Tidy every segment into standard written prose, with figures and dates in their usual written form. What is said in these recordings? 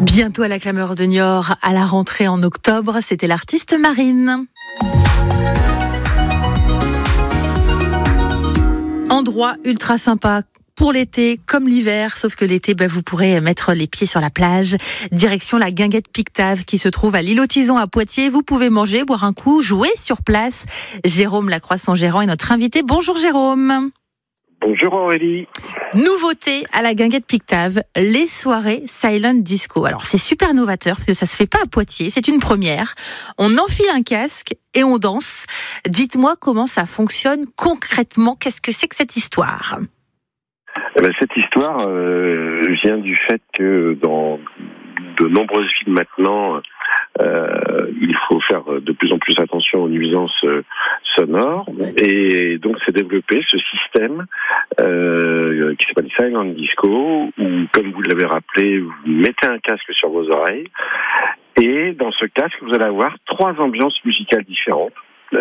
Bientôt à la Clameur de Niort, à la rentrée en octobre, c'était l'artiste Marine. Endroit ultra sympa pour l'été comme l'hiver, sauf que l'été, vous pourrez mettre les pieds sur la plage. Direction la Guinguette Pictave qui se trouve à l'île aux Tisons à Poitiers. Vous pouvez manger, boire un coup, jouer sur place. Jérôme Lacroix, son gérant, est notre invité. Bonjour Jérôme. Bonjour Aurélie. Nouveauté à la Guinguette Pictave, les soirées Silent Disco. Alors c'est super novateur parce que ça se fait pas à Poitiers, c'est une première. On enfile un casque et on danse. Dites-moi comment ça fonctionne concrètement, qu'est-ce que c'est que cette histoire ? Cette histoire vient du fait que dans de nombreuses villes maintenant, il faut faire de plus en plus attention aux nuisances sonores, et donc s'est développé ce système qui s'appelle Silent Disco, où, comme vous l'avez rappelé, vous mettez un casque sur vos oreilles, et dans ce casque, vous allez avoir 3 ambiances musicales différentes,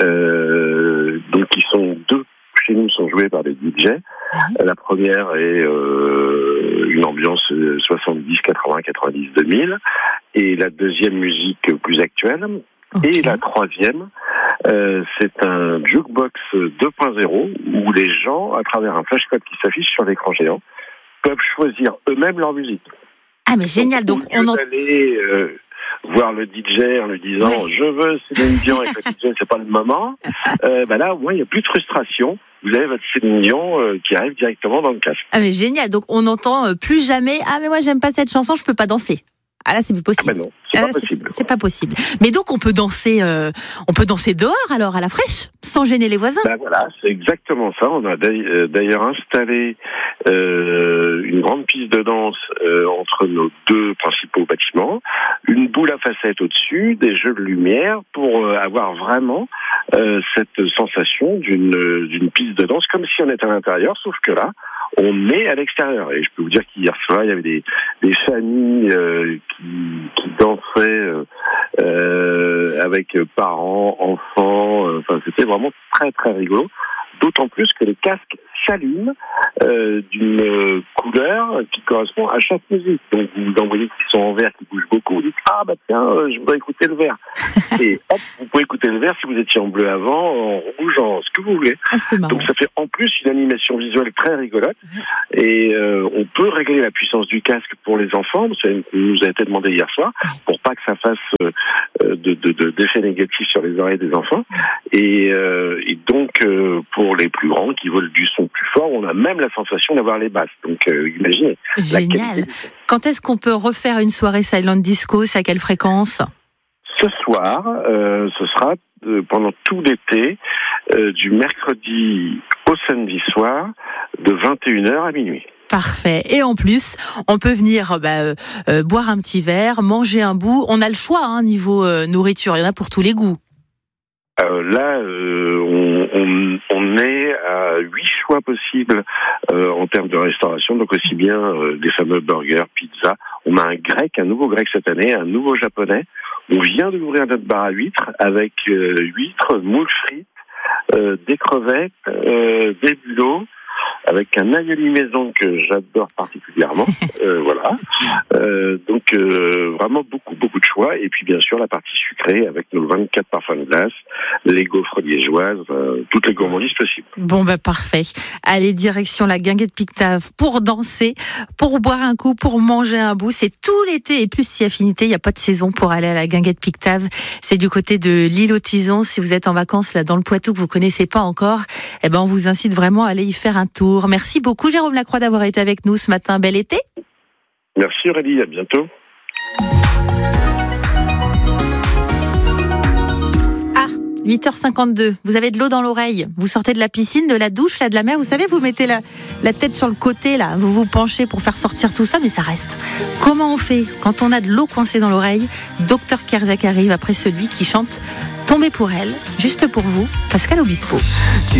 donc qui sont 2 chez nous sont jouées par des DJ. La première est une ambiance 70, 80, 90, 2000. Et la deuxième, musique plus actuelle. Okay. Et la troisième, c'est un jukebox 2.0 où les gens, à travers un flashcode qui s'affiche sur l'écran géant, peuvent choisir eux-mêmes leur musique. Ah mais génial, donc on allez voir le DJ en lui disant je veux Céline Dion avec le DJ, c'est pas le moment. Là, au moins, il n'y a plus de frustration. Vous avez votre Céline Dion qui arrive directement dans le casque. Ah mais génial, donc on n'entend plus jamais « Ah mais moi j'aime pas cette chanson, je peux pas danser ». Ah là c'est plus possible. Non, c'est pas possible. C'est pas possible. Mais donc on peut danser dehors alors à la fraîche, sans gêner les voisins. Voilà, c'est exactement ça. On a d'ailleurs installé une grande piste de danse entre nos 2 principaux bâtiments, une boule à facettes au-dessus, des jeux de lumière pour avoir vraiment cette sensation d'une piste de danse comme si on était à l'intérieur, sauf que là, on est à l'extérieur. Et je peux vous dire qu'hier soir, il y avait des familles qui dansaient avec parents, enfants. C'était vraiment très très rigolo. D'autant plus que les casques s'allument d'une couleur qui correspond à chaque musique. Donc vous en voyez qui sont en vert, qui bougent beaucoup, vous dites je voudrais écouter le vert. Et hop, vous pouvez écouter le vert si vous étiez en bleu avant, en rouge, en ce que vous voulez. C'est marrant. Donc ça fait en plus une animation visuelle très rigolote. Et on peut régler la puissance du casque pour les enfants, ça nous a été demandé hier soir, pour pas que ça fasse d'effets négatifs sur les oreilles des enfants. Et donc pour les plus grands qui veulent du son plus fort, on a même la sensation d'avoir les basses. Donc imaginez. Génial. Quand est-ce qu'on peut refaire une soirée Silent Disco ? C'est à quelle fréquence ? Ce soir, ce sera pendant tout l'été, du mercredi au samedi soir, de 21h à minuit. Parfait. Et en plus, on peut venir boire un petit verre, manger un bout. On a le choix niveau nourriture. Il y en a pour tous les goûts. Là, on est à 8 choix possibles en termes de restauration, donc aussi bien des fameux burgers, pizzas. On a un nouveau grec cette année, un nouveau japonais. On vient d'ouvrir notre bar à huîtres avec huîtres, moules frites, des crevettes, des bulots, avec un aïoli maison que j'adore particulièrement. Voilà. Donc vraiment beaucoup de choix. Et puis bien sûr la partie sucrée avec nos 24 parfums de glace, les gaufres liégeoises, toutes les gourmandises possibles. Bon parfait. Allez, direction la Guinguette Pictave pour danser, pour boire un coup, pour manger un bout. C'est tout l'été et plus si affinité. Il n'y a pas de saison pour aller à la Guinguette Pictave. C'est du côté de l'île aux Tisons. Si vous êtes en vacances là dans le Poitou que vous connaissez pas encore, on vous incite vraiment à aller y faire un tour. Merci beaucoup Jérôme Lacroix d'avoir été avec nous ce matin. Bel été. Merci Aurélie, à bientôt. 8h52, vous avez de l'eau dans l'oreille, vous sortez de la piscine, de la douche, de la mer, vous savez, vous mettez la tête sur le côté, là, vous vous penchez pour faire sortir tout ça, mais ça reste. Comment on fait quand on a de l'eau coincée dans l'oreille ? Dr Kerzak arrive après celui qui chante « Tomber pour elle », juste pour vous, Pascal Obispo.